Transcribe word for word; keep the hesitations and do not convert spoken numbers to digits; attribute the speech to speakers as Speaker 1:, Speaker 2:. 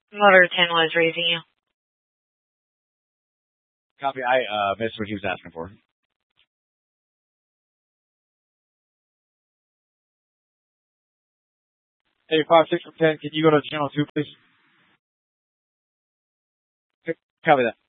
Speaker 1: Motor ten was raising you.
Speaker 2: Copy. I uh, missed what he was asking for. Hey, five six from ten. Can you go to channel two, please? Copy that.